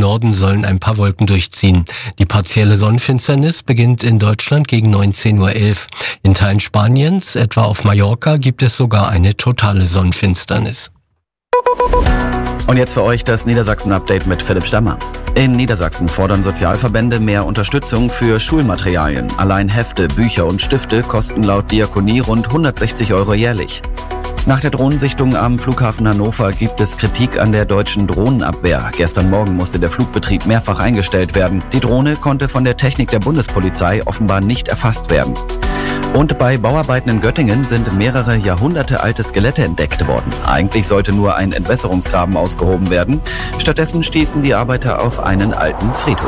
Norden sollen ein paar Wolken durchziehen. Die partielle Sonnenfinsternis beginnt in Deutschland gegen 19:11 Uhr. In Teilen Spaniens, etwa auf Mallorca, gibt es sogar eine totale Sonnenfinsternis. Und jetzt für euch das Niedersachsen-Update mit Philipp Stammer. In Niedersachsen fordern Sozialverbände mehr Unterstützung für Schulmaterialien. Allein Hefte, Bücher und Stifte kosten laut Diakonie rund 160 € jährlich. Nach der Drohnensichtung am Flughafen Hannover gibt es Kritik an der deutschen Drohnenabwehr. Gestern Morgen musste der Flugbetrieb mehrfach eingestellt werden. Die Drohne konnte von der Technik der Bundespolizei offenbar nicht erfasst werden. Und bei Bauarbeiten in Göttingen sind mehrere Jahrhunderte alte Skelette entdeckt worden. Eigentlich sollte nur ein Entwässerungsgraben ausgehoben werden. Stattdessen stießen die Arbeiter auf einen alten Friedhof.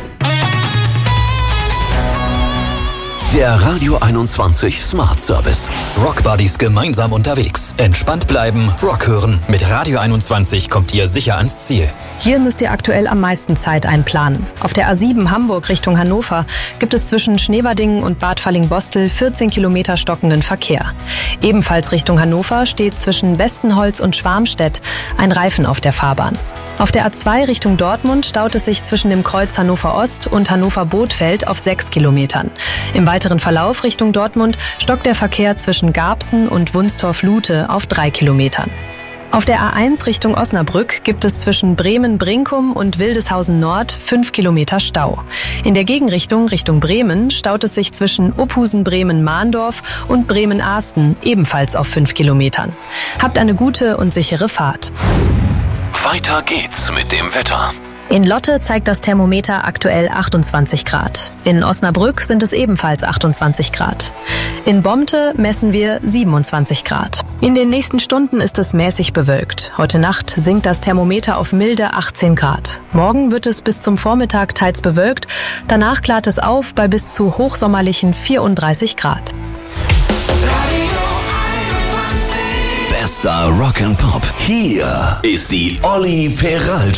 Der Radio 21 Smart Service. Rockbuddies gemeinsam unterwegs. Entspannt bleiben, Rock hören. Mit Radio 21 kommt ihr sicher ans Ziel. Hier müsst ihr aktuell am meisten Zeit einplanen. Auf der A7 Hamburg Richtung Hannover gibt es zwischen Schneverdingen und Bad Falling-Bostel 14 Kilometer stockenden Verkehr. Ebenfalls Richtung Hannover steht zwischen Westenholz und Schwarmstedt ein Reifen auf der Fahrbahn. Auf der A2 Richtung Dortmund staut es sich zwischen dem Kreuz Hannover Ost und Hannover Bothfeld auf 6 Kilometern. Im weiteren Verlauf Richtung Dortmund stockt der Verkehr zwischen Garbsen und Wunstorf-Lute auf 3 Kilometern. Auf der A1 Richtung Osnabrück gibt es zwischen Bremen-Brinkum und Wildeshausen Nord 5 Kilometer Stau. In der Gegenrichtung Richtung Bremen staut es sich zwischen Uphusen-Bremen-Mahndorf und Bremen-Ahsten ebenfalls auf 5 Kilometern. Habt eine gute und sichere Fahrt. Weiter geht's mit dem Wetter. In Lotte zeigt das Thermometer aktuell 28 Grad. In Osnabrück sind es ebenfalls 28 Grad. In Bomte messen wir 27 Grad. In den nächsten Stunden ist es mäßig bewölkt. Heute Nacht sinkt das Thermometer auf milde 18 Grad. Morgen wird es bis zum Vormittag teils bewölkt. Danach klart es auf bei bis zu hochsommerlichen 34 Grad. Bester Rock and Pop. Hier ist die Olli Peralta